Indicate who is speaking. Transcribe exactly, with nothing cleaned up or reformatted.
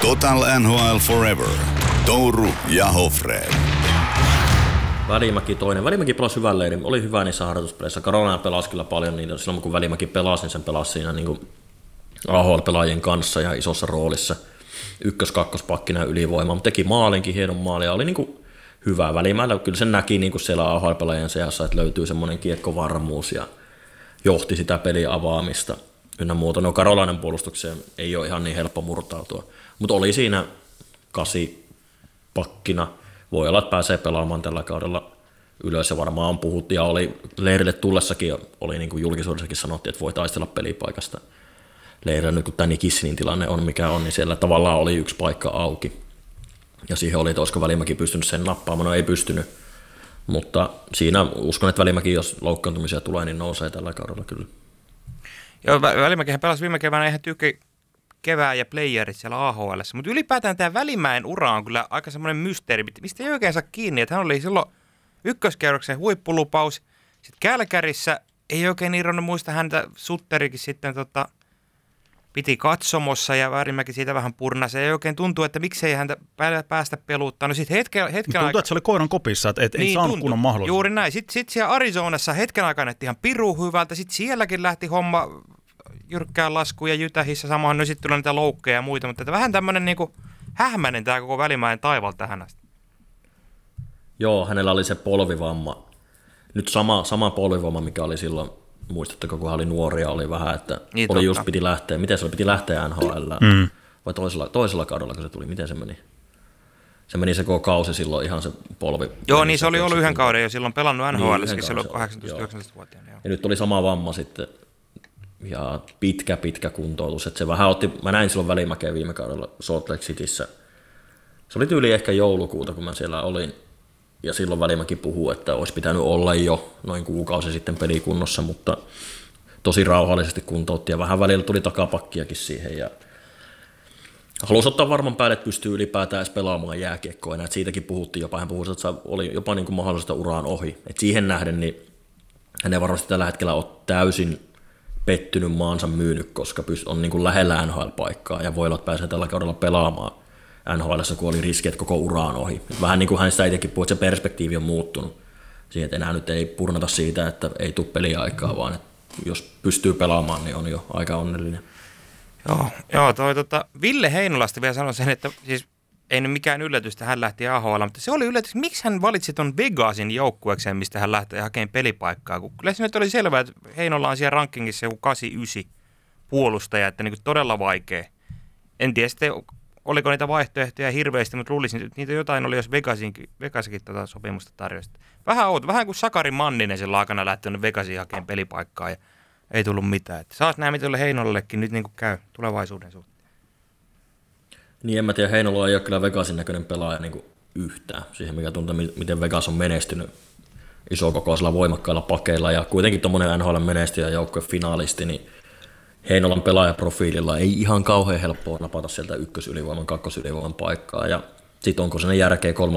Speaker 1: Total N H L Forever. Touru ja Hofred.
Speaker 2: Välimäki toinen. Välimäki pelasi hyvän leirin. Oli hyvä niissä harjoituspeleissä. Carolina pelasi kyllä paljon niitä. Silloin kun Välimäki pelasi, niin sen pelasi siinä niin kuin A H L-pelaajien kanssa ja isossa roolissa. Ykkös-kakkospakkina ja ylivoima. Mutta teki maalinkin, hienon maalin ja oli niin kuin hyvä Välimäellä. Kyllä sen näki niin kuin siellä A H L-pelaajien seassa, että löytyy semmoinen kiekkovarmuus ja johti sitä pelin avaamista ynnä muuta. No Carolinan puolustukseen ei ole ihan niin helppo murtautua. Mutta oli siinä kasi pakkina. Voi olla, että pääsee pelaamaan tällä kaudella ylös ja varmaan puhuttiin ja oli leirille tullessakin, oli niin kuin julkisuudessakin sanottiin, että voi taistella pelipaikasta leirillä. Nyt kun tämä Nikissinin tilanne on mikä on, niin siellä tavallaan oli yksi paikka auki. Ja siihen oli, että olisiko Välimäki pystynyt sen nappaamaan, no ei pystynyt. Mutta siinä uskon, että Välimäki, jos loukkaantumisia tulee, niin nousee tällä kaudella kyllä.
Speaker 3: Joo, Välimäkihän pelasi viime keväänä ihan tykki kevään ja playerit siellä A H L:ssä, mutta ylipäätään tämä Välimäen ura on kyllä aika semmoinen mysteeri, mistä ei oikein saa kiinni, että hän oli silloin ykköskierroksen huippulupaus, sitten Kälkärissä ei oikein irronnut muista häntä, Sutterikin sitten tota, piti katsomossa ja Välimäki siitä vähän purnasi, ei oikein tuntuu, että miksei häntä päästä peluttaa. No sitten hetken, hetken
Speaker 4: tuntuu,
Speaker 3: aika...
Speaker 4: että se oli koiran kopissa, että et,
Speaker 3: niin,
Speaker 4: ei saanut
Speaker 3: tuntui.
Speaker 4: kunnon mahdollisuus.
Speaker 3: Juuri näin. Sitten sit siellä Arizonassa hetken aikaa näytti ihan piru hyvältä, sitten sielläkin lähti homma jyrkkään laskuun ja Jytähissä samaan, no sitten tulee niitä loukkeja ja muita, mutta vähän tämmöinen niinku hähmäinen tämä koko Välimäen taival tähän asti.
Speaker 2: Joo, hänellä oli se polvivamma. Nyt sama, sama polvivamma, mikä oli silloin, muistatteko, kun hän oli nuoria, oli vähän, että niin, oli totta. Just piti lähteä, miten se oli, piti lähteä N H L mm. vai toisella, toisella kaudella, kun se tuli, miten se meni? Se meni se koko kausi silloin ihan se polvi.
Speaker 3: Joo, niin se oli ollut yhden kauden jo silloin pelannut N H L, niin, silloin kahdeksantoista-yhdeksäntoista-vuotiaana.
Speaker 2: Ja nyt oli sama vamma sitten. Ja pitkä, pitkä kuntoutus. Että se vähän otti, mä näin silloin Välimäkeä viime kaudella Salt Lake Cityssä. Se oli tyyli ehkä joulukuuta, kun mä siellä olin. Ja silloin Välimäki puhuu, että olisi pitänyt olla jo noin kuukausi sitten pelikunnossa, mutta tosi rauhallisesti kuntoutti. Ja vähän välillä tuli takapakkiakin siihen. Ja halusi ottaa varman päälle, että pystyy ylipäätään edes pelaamaan jääkiekkoa. Ja siitäkin puhuttiin jopa. Hän puhui, että oli jopa niin kuin mahdollista uraan ohi. Et siihen nähden niin hän ei varmasti tällä hetkellä ole täysin pettynyt maansa myynyt, koska on niin kuin lähellä N H L-paikkaa ja voi olla, että pääsee tällä kaudella pelaamaan N H L:ssä, kun oli riski, että koko ura on ohi. Vähän niin kuin hän sitä itsekin puhui, että se perspektiivi on muuttunut siihen, että enää nyt ei purnata siitä, että ei tule peliaikaa, vaan että jos pystyy pelaamaan, niin on jo aika onnellinen.
Speaker 3: Joo, joo toi, tota, Ville Heinolasta vielä sanon sen, että siis ei nyt mikään yllätys, että hän lähti A H L, mutta se oli yllätys, miksi hän valitsi ton Vegasin joukkueekseen, mistä hän lähti hakemaan pelipaikkaa. Kun kyllä se nyt oli selvää, että Heinola on siellä rankingissa joku kahdeksankymmentäyhdeksän puolustaja, että niin kuin todella vaikea. En tiedä sitten, oliko niitä vaihtoehtoja hirveästi, mutta luulisin, että niitä jotain oli, jos Vegasinkin, Vegasinkin tätä sopimusta tarjosi. Vähän outo, vähän kuin Sakari Manninen sen laakana lähtenyt Vegasiin hakemaan pelipaikkaa ja ei tullut mitään. Että saas nähdä, miten Heinollekin nyt niin kuin käy tulevaisuuden suhteen.
Speaker 2: Niin en mä tiedä, Heinola ei ole kyllä Vegasin näköinen pelaaja niin kuin yhtään. Siihen mikä tuntuu, miten Vegas on menestynyt isokokoisilla voimakkailla pakeilla. Ja kuitenkin tuommoinen N H L menestyjä joukkueen finaalisti, niin Heinolan pelaajaprofiililla ei ihan kauhean helppoa napata sieltä ykkösylivoiman, kakkosylivoiman paikkaa. Ja sitten onko sinne järkeä